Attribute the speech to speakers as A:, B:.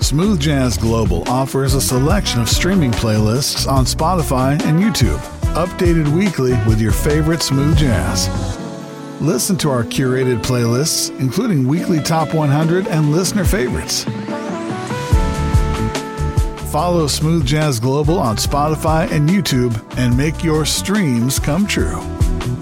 A: Smooth Jazz Global offers a selection of streaming playlists on Spotify and YouTube, updated weekly with your favorite smooth jazz. Listen to our curated playlists, including weekly top 100 and listener favorites. Follow Smooth Jazz Global on Spotify and YouTube and make your streams come true.